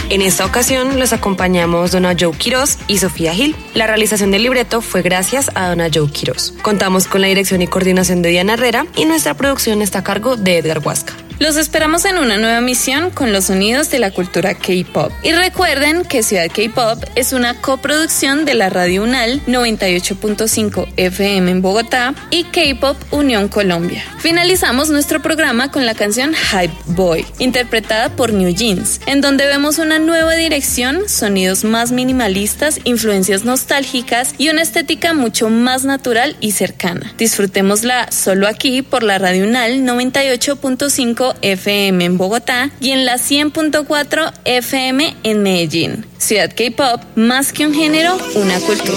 En esta ocasión los acompañamos Dona Joe Quiroz y Sofía Gil. La realización del libreto fue gracias a Dona Joe Quiroz. Contamos con la dirección y coordinación de Diana Herrera y nuestra producción está a cargo de Edgar Huasca. Los esperamos en una nueva misión con los sonidos de la cultura K-pop. Y recuerden que Ciudad K-pop es una coproducción de la Radio UNAL 98.5 FM en Bogotá y K-pop Unión Colombia. Finalizamos nuestro programa con la canción Hype Boy, interpretada por New Jeans, en donde vemos una nueva dirección, sonidos más minimalistas, influencias nostálgicas y una estética mucho más natural y cercana. Disfrutémosla solo aquí por la Radio UNAL 98.5 FM en Bogotá y en la 100.4 FM en Medellín. Ciudad K-pop, más que un género, una cultura.